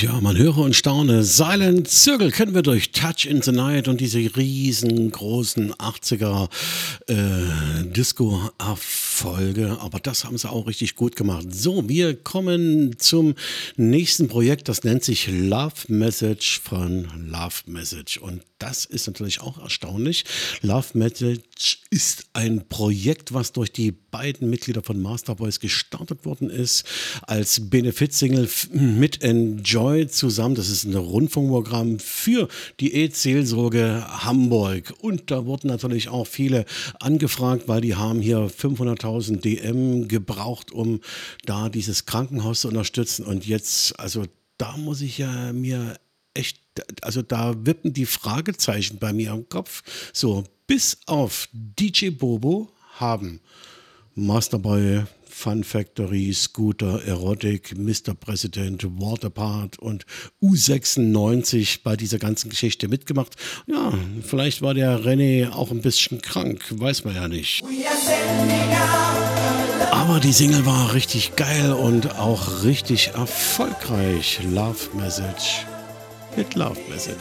Ja, man höre und staune. Silent Circle kennen wir durch Touch in the Night und diese riesengroßen 80er Disco-Erfolge. Aber das haben sie auch richtig gut gemacht. So, wir kommen zum nächsten Projekt. Das nennt sich Love Message von Love Message. Und das ist natürlich auch erstaunlich. Love Message ist ein Projekt, was durch die beiden Mitglieder von Master Voice gestartet worden ist, als Benefit-Single mit Enjoy zusammen. Das ist ein Rundfunkprogramm für die AIDS-Seelsorge Hamburg. Und da wurden natürlich auch viele angefragt, weil die haben hier 500.000 DM gebraucht, um da dieses Krankenhaus zu unterstützen. Und jetzt, also da muss ich ja mir echt, also da wippen die Fragezeichen bei mir am Kopf. So, bis auf DJ Bobo haben Masterboy, Fun Factory, Scooter, Erotic, Mr. President, Waterpart und U96 bei dieser ganzen Geschichte mitgemacht. Ja, vielleicht war der René auch ein bisschen krank, weiß man ja nicht. Aber die Single war richtig geil und auch richtig erfolgreich. Love Message mit Love Message.